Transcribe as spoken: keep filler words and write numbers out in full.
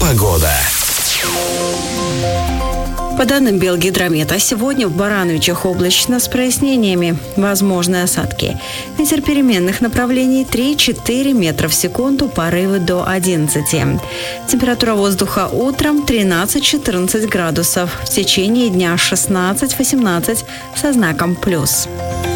Погода. По данным Белгидромета, сегодня в Барановичах облачно с прояснениями. Возможны осадки. Ветер переменных направлений три-четыре метра в секунду, порывы до одиннадцати. Температура воздуха утром тринадцать-четырнадцать градусов. В течение дня шестнадцать-восемнадцать со знаком плюс.